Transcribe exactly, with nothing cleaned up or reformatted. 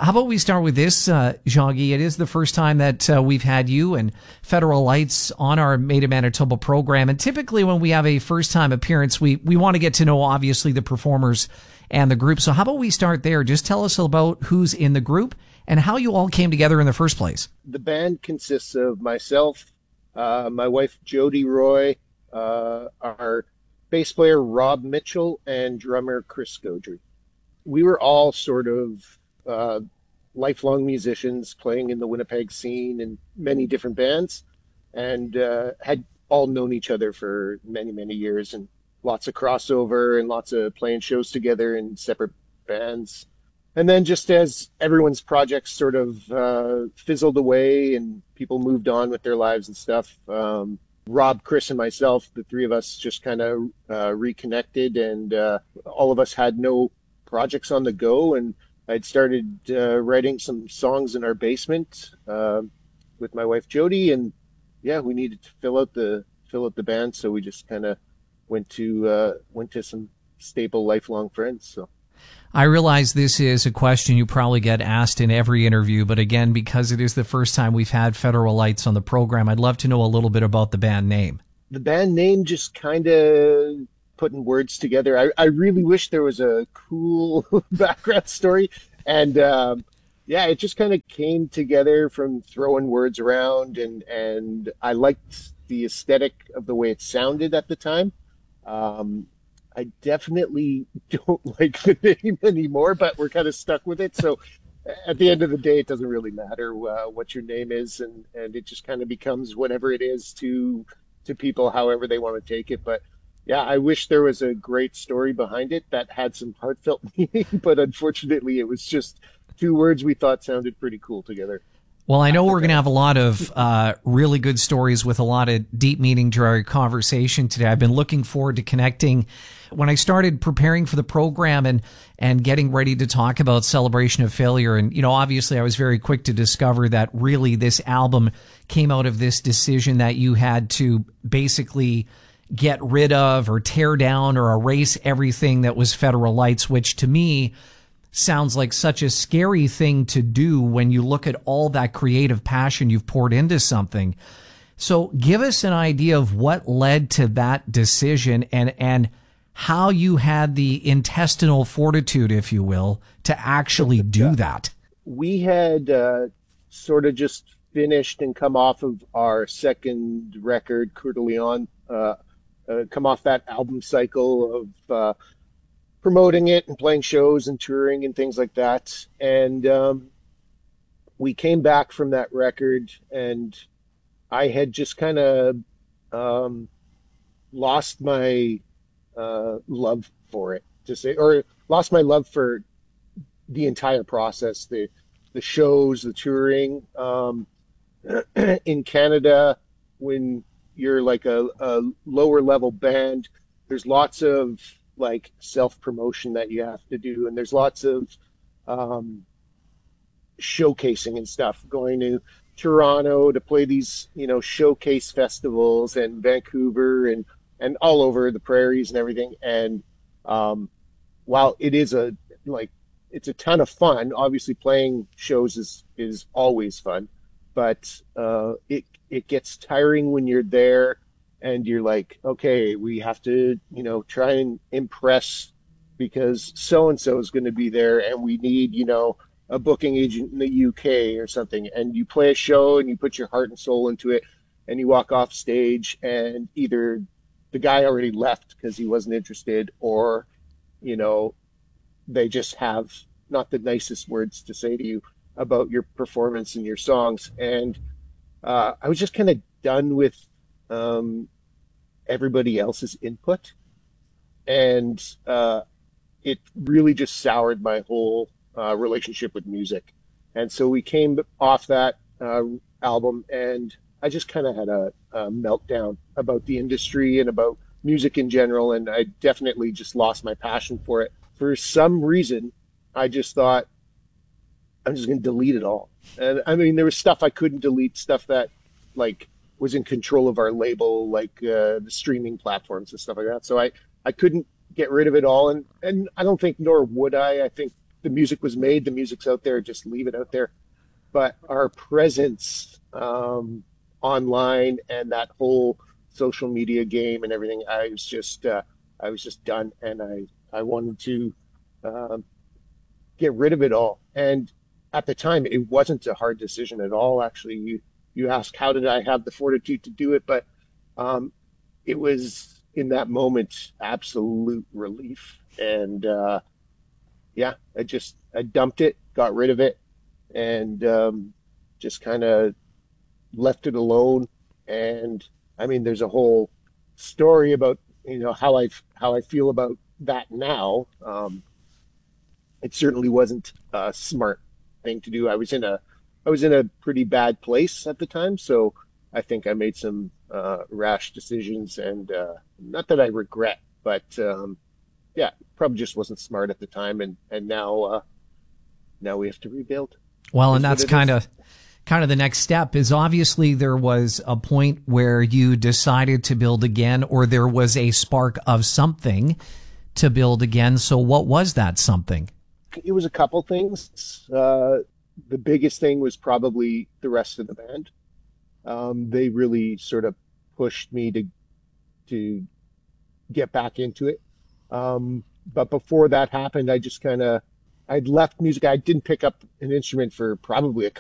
How about we start with this, uh, Jean-Guy? It is the first time that uh, we've had you and Federal Lights on our Made in Manitoba program. And typically when we have a first-time appearance, we, we want to get to know, obviously, the performers and the group. So how about we start there? Just tell us about who's in the group and how you all came together in the first place. The band consists of myself, uh, my wife, Jody Roy, uh, our bass player, Rob Mitchell, and drummer, Chris Scodry. We were all sort of uh, lifelong musicians playing in the Winnipeg scene in many different bands, and uh, had all known each other for many, many years, and lots of crossover and lots of playing shows together in separate bands. And then just as everyone's projects sort of uh, fizzled away and people moved on with their lives and stuff, um, Rob, Chris, and myself, the three of us just kind of uh, reconnected, and uh, all of us had no projects on the go, and I'd started uh, writing some songs in our basement uh, with my wife Jody, and yeah, we needed to fill out the fill out the band, so we just kind of went to uh, went to some staple lifelong friends. So I realize this is a question you probably get asked in every interview, but again, because it is the first time we've had Federal Lights on the program, I'd love to know a little bit about the band name. The band name just kind of putting words together. I, I really wish there was a cool background story. And um, yeah, it just kind of came together from throwing words around. And, and I liked the aesthetic of the way it sounded at the time. Um, I definitely don't like the name anymore, but we're kind of stuck with it. So at the end of the day, it doesn't really matter uh, what your name is. And, and it just kind of becomes whatever it is to to people, however they want to take it. But yeah, I wish there was a great story behind it that had some heartfelt meaning, but unfortunately it was just two words we thought sounded pretty cool together. Well, I know we're going to have a lot of uh, really good stories with a lot of deep meaning to our conversation today. I've been looking forward to connecting. When I started preparing for the program and, and getting ready to talk about Celebration of Failure, and, you know, obviously I was very quick to discover that really this album came out of this decision that you had to basically get rid of or tear down or erase everything that was Federal Lights, which to me sounds like such a scary thing to do when you look at all that creative passion you've poured into something. So give us an idea of what led to that decision and, and how you had the intestinal fortitude, if you will, to actually do that. We had uh, sort of just finished and come off of our second record, Coeur d'Leon, uh, uh, come off that album cycle of uh, promoting it and playing shows and touring and things like that. And um, we came back from that record, and I had just kind of um, lost my uh, love for it, to say, or lost my love for the entire process, the the shows, the touring. Um, in Canada, when you're like a, a lower level band, there's lots of like self-promotion that you have to do, and there's lots of um, showcasing and stuff, going to Toronto to play these, you know, showcase festivals, and Vancouver and and all over the prairies and everything. And um, while it is a like it's a ton of fun, obviously playing shows is is always fun, but uh, it it gets tiring when you're there and you're like, okay, we have to, you know, try and impress because so-and-so is going to be there, and we need, you know, a booking agent in the U K or something. And you play a show and you put your heart and soul into it, and you walk off stage, and either the guy already left because he wasn't interested, or, you know, they just have not the nicest words to say to you about your performance and your songs. And uh, I was just kind of done with um, everybody else's input. And uh, it really just soured my whole uh, relationship with music. And so we came off that uh, album, and I just kind of had a, a meltdown about the industry and about music in general. And I definitely just lost my passion for it. For some reason, I just thought, I'm just going to delete it all. And I mean, there was stuff I couldn't delete, stuff that like was in control of our label, like uh, the streaming platforms and stuff like that. So I, I couldn't get rid of it all. And, and I don't think, nor would I. I think the music was made, the music's out there, just leave it out there. But our presence um, online and that whole social media game and everything, I was just uh, I was just done, and I I wanted to um, get rid of it all. And at the time, it wasn't a hard decision at all. Actually, you you ask how did I have the fortitude to do it, but um, it was in that moment absolute relief. And uh, yeah, I just I dumped it, got rid of it, and um, just kind of left it alone. And I mean, there's a whole story about you know how I how I feel about that now. Um, it certainly wasn't a smart thing to do. I was in a I was in a pretty bad place at the time, so I think I made some uh, rash decisions, and uh, not that I regret, but um, yeah, probably just wasn't smart at the time, and and now uh, now we have to rebuild. Well, and that's kind of kind of the next step. Is obviously there was a point where you decided to build again, or there was a spark of something to build again. So what was that something? It was a couple things. Uh, the biggest thing was probably the rest of the band. Um, they really sort of pushed me to to get back into it. Um, but before that happened, I just kind of I'd left music. I didn't pick up an instrument for probably a